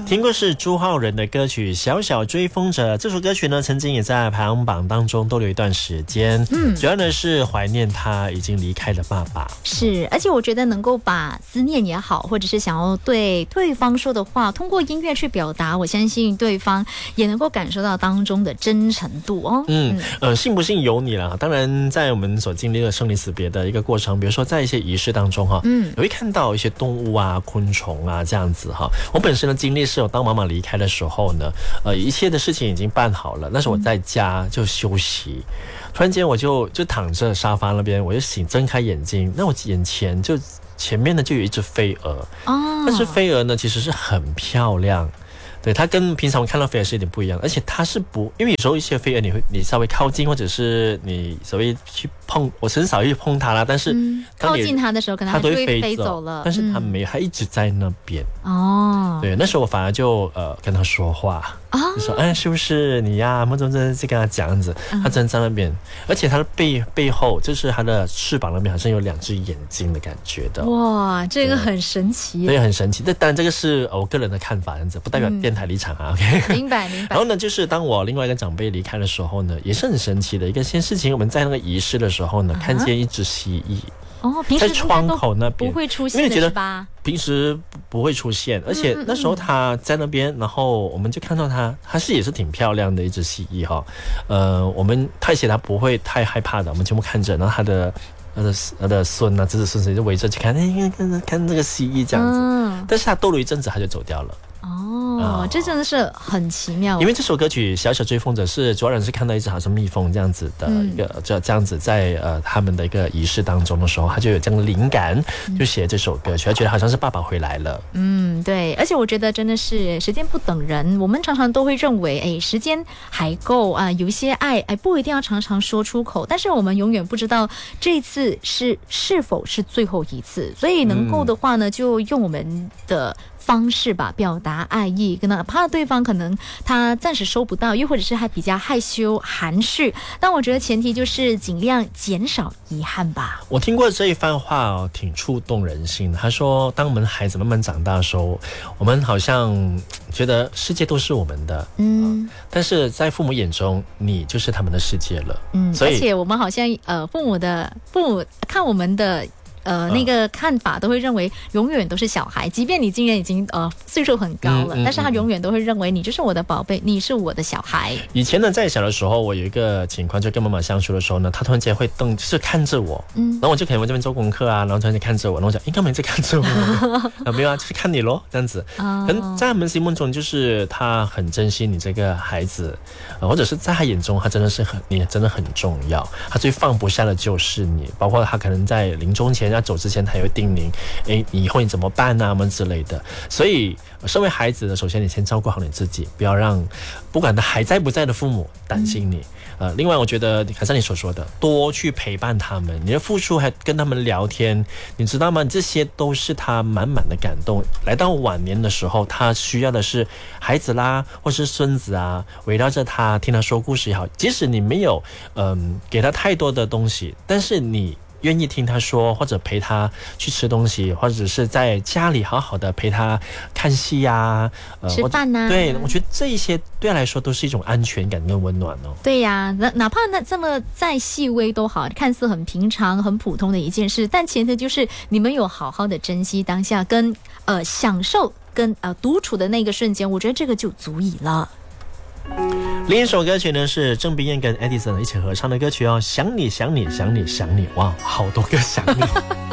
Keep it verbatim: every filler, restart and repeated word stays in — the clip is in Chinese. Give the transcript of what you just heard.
听过是朱浩仁的歌曲《小小追风者》，这首歌曲呢，曾经也在排行榜当中逗留一段时间。嗯，主要呢是怀念他已经离开的爸爸。 是，而且我觉得能够把思念也好，或者是想要对对方说的话，通过音乐去表达，我相信对方也能够感受到当中的真诚度哦。 嗯，呃，信不信由你啦。当然，在我们所经历的生离死别的一个过程，比如说在一些仪式当中哈，嗯，你会看到一些动物啊、昆虫啊这样子哈。我本身的经历是，我当妈妈离开的时候呢，呃，一切的事情已经办好了，那时候我在家就休息，突然间我就就躺着沙发那边，我就醒睁开眼睛，那我眼前就前面呢就有一只飞蛾，哦，但是飞蛾呢其实是很漂亮。对，它跟平常我看到飞蛾是有点不一样，而且它是不，因为有时候一些飞蛾你会你稍微靠近，或者是你稍微去碰，我很少去碰它啦，但是、嗯、 靠近它的时候，可能它就会飞走了， 但是它没有，它一直在那边。哦，对，那时候我反而就呃跟它说话。就说哎，是不是你呀、啊？我怎么在跟他讲样子？他真的在那边，而且他的背背后，就是他的翅膀那边，好像有两只眼睛的感觉的。 哇，这个很神奇， 对，很神奇。这当然这个是我个人的看法，样子不代表电台立场啊。OK，、 嗯、明白明白。 然后呢，就是当我另外一个长辈离开的时候呢，也是很神奇的一个件事情。我们在那个仪式的时候呢，啊、看见一只蜥蜴。 哦，平时在窗口那边不会出现的是吧？ 平时不会出现，而且那时候他在那边，然后我们就看到他，他是也是挺漂亮的一只蜥蜴哈。呃，我们太写他不会太害怕的，我们全部看着，然后他的他的他的孙啊，侄子孙子就围着去看，哎，看看这个蜥蜴这样子。嗯、但是他逗了一阵子，他就走掉了。 哦，这真的是很奇妙。 因为这首歌曲《小小追风者》是主要人是看到一只好像蜜蜂这样子的一个，这、嗯、这样子在呃他们的一个仪式当中的时候，他就有这样的灵感，就写这首歌曲，他觉得好像是爸爸回来了。 嗯，对，而且我觉得真的是时间不等人，我们常常都会认为，哎，时间还够啊、呃，有一些爱，哎，不一定要常常说出口，但是我们永远不知道这次是是否是最后一次，所以能够的话呢，就用我们的方式吧，表达爱意，哪怕对方可能他暂时收不到，又或者是还比较害羞含蓄，但我觉得前提就是尽量减少遗憾吧。 我听过这一番话哦，挺触动人心的。他说，当我们孩子慢慢长大的时候，我们好像觉得世界都是我们的，嗯，但是在父母眼中，你就是他们的世界了， 嗯，所以而且我们好像呃，父母的父母看我们的。呃，那个看法都会认为永远都是小孩，即便你今年已经呃岁数很高了，嗯嗯嗯、但是他永远都会认为你就是我的宝贝，你是我的小孩。 以前呢，在小的时候，我有一个情况，就跟妈妈相处的时候呢，她突然间会瞪，就是看着我，嗯，然后我就可能我这边做功课啊，然后突然间看着我，然后我讲，哎，干嘛你在看着我？啊，没有啊，就是看你咯，这样子。可能在他们心目中，就是他很珍惜你这个孩子，呃、或者是在他眼中，他真的是很你真的很重要，他最放不下的就是你，包括他可能在临终前。要走之前，他也会叮咛：“哎，以后你怎么办啊？”什么之类的。所以，身为孩子的，首先你先照顾好你自己，不要让不管他还在不在的父母担心你。呃，另外，我觉得还是你所说的，多去陪伴他们，你的付出还跟他们聊天，你知道吗？这些都是他满满的感动。来到晚年的时候，他需要的是孩子啦，或是孙子啊，围绕着他，听他说故事也好。即使你没有嗯、呃、给他太多的东西，但是你愿意听他说，或者陪他去吃东西，或者是在家里好好的陪他看戏呀、 呃、吃饭呐、啊。 对，我觉得这一些对他来说都是一种安全感跟温暖哦。 对呀、啊，哪怕那这么再细微都好，看似很平常、很普通的一件事，但前提就是你们有好好的珍惜当下，跟呃享受跟呃独处的那个瞬间，我觉得这个就足以了。 另一首歌曲呢是郑冰燕跟 Edison 一起合唱的歌曲哦，想你想你想你想你，哇，好多个想你。